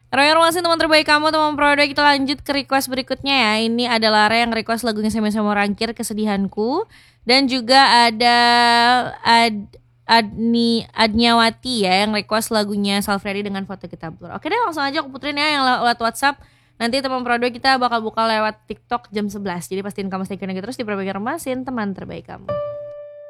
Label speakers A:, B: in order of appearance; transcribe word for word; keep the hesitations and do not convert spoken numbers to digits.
A: Raya Romasin teman terbaik kamu, teman produk. Kita lanjut ke request berikutnya ya. Ini adalah Raya yang request lagunya Sama-Sama Rangkir, Kesedihanku. Dan juga ada Ad, Adni Adnyawati ya yang request lagunya Salfredi dengan Foto Kita Blur. Oke deh, langsung aja aku puterin ya yang lewat WhatsApp. Nanti teman produk kita bakal buka lewat TikTok jam sebelas. Jadi pastiin kamu stay tune terus di Produk Raya Romasin, teman terbaik kamu.